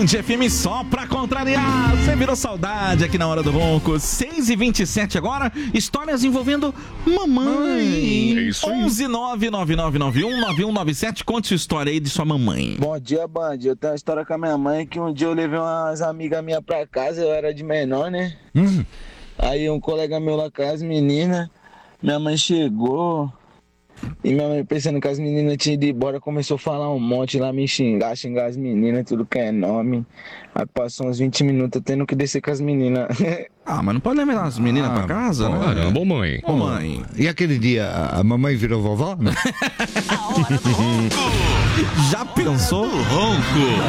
Band FM só pra contrariar. Você virou saudade aqui na Hora do Ronco. 6h27 agora. Histórias envolvendo mamãe. É isso aí. 11999919197. Conte sua história aí de sua mamãe. Bom dia, Band. Eu tenho uma história com a minha mãe que um dia eu levei umas amigas minhas pra casa, eu era de menor, né? Aí um colega meu lá com as meninas, minha mãe chegou e minha mãe pensando que as meninas tinham ido embora, começou a falar um monte lá, me xingar as meninas, tudo que é nome. Aí passou uns 20 minutos tendo que descer com as meninas. Ah, mas não pode levar as meninas pra casa, né? Caramba, mãe. Ô, mãe. E aquele dia, a mamãe virou vovó? Já pensou? Ronco.